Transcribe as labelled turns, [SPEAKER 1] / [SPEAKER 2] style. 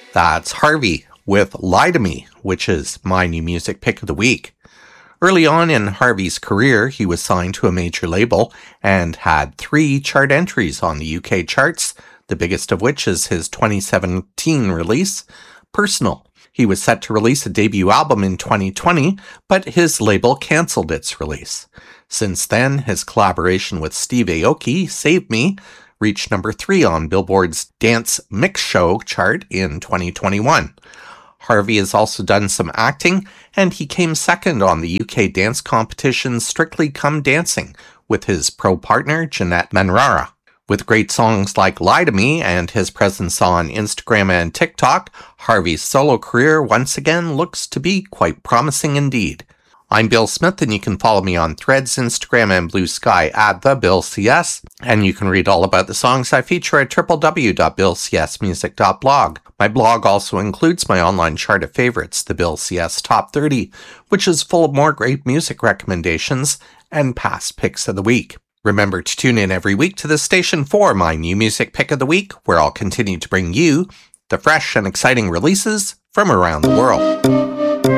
[SPEAKER 1] That's Harvey with Lie to Me, which is my new music pick of the week. Early on in Harvey's career, he was signed to a major label and had 3 chart entries on the UK charts, the biggest of which is his 2017 release, Personal. He was set to release a debut album in 2020, but his label cancelled its release. Since then, his collaboration with Steve Aoki, Save Me, reached number 3 on Billboard's Dance Mix Show chart in 2021. Harvey has also done some acting, and he came second on the UK dance competition Strictly Come Dancing with his pro partner Jeanette Manrara. With great songs like Lie to Me and his presence on Instagram and TikTok, Harvey's solo career once again looks to be quite promising indeed. I'm Bill Smith, and you can follow me on Threads, Instagram, and Blue Sky at TheBillCS, and you can read all about the songs I feature at www.billcsmusic.blog. My blog also includes my online chart of favorites, the Bill CS Top 30, which is full of more great music recommendations and past picks of the week. Remember to tune in every week to this station for my new music pick of the week, where I'll continue to bring you the fresh and exciting releases from around the world.